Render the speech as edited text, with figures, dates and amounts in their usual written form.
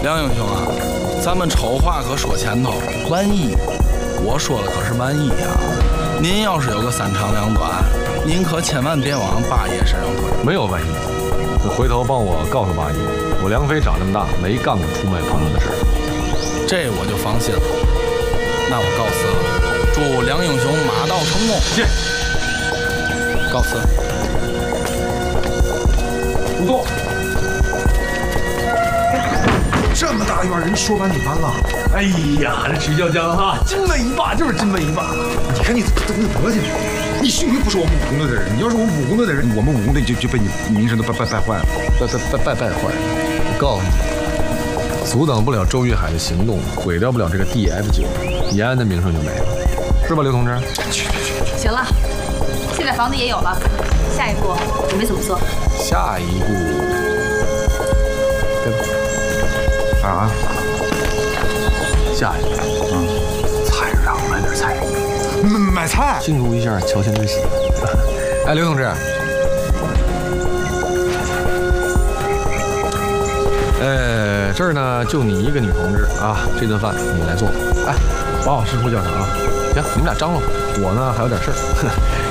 梁英雄啊，咱们丑话可说前头，万一，我说的可是万一啊！您要是有个三长两短，您可千万别往八爷身上推。 没有万一，你回头帮我告诉八爷，我梁飞长这么大没干过出卖朋友的事。 这我就放心了。那我告辞了，祝梁英雄马到成功。 谢。 告辞。 不动。 这么大院人说完你完了。 哎呀，这曲筱绡哈，金威一霸就是金威一霸。 你看你这个德行，你幸亏不是我们武功队的人。你要是我们武功队的人，我们武功队就被你名声都败坏了，败坏了。 我告诉你，阻挡不了周玉海的行动，毁掉不了这个 DF9，延安的名声就没了，是吧，刘同志？ 去。 行了，现在房子也有了，下一步准备怎么做？ 下一步，对吧？ 啊。 下一步，菜市场买点菜， 买菜， 庆祝一下乔迁之喜。哎，刘同志，这儿呢就你一个女同志啊，这顿饭你来做。哎，把我师傅叫上啊。行，你们俩张罗，我呢还有点事儿。